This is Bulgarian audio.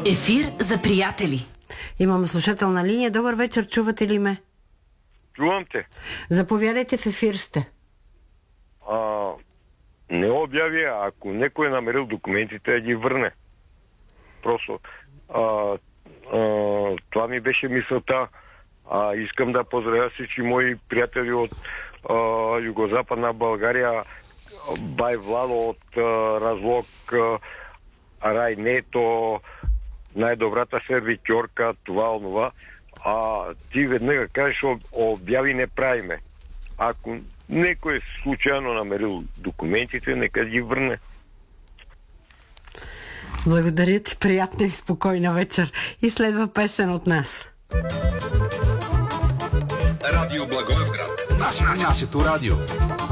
Ефир за приятели. Имаме слушател на линия. Добър вечер, чувате ли ме? Чувам те. Заповядайте, в ефир сте. Не обяви, ако някой е намерил документите, да ги върне. Просто това ми беше мисълта. Искам да поздравя всички мои приятели от Югозападна България, бай Владо от Разлог, Райнето, най-добрата сервитьорка, това. Ти веднага кажеш, обяви не правиме. Ако някой е случайно намерил документите, нека ги върне. Благодаря ти, приятна и спокойна вечер. И следва песен от нас. Радио Благоевград. Нашето радио.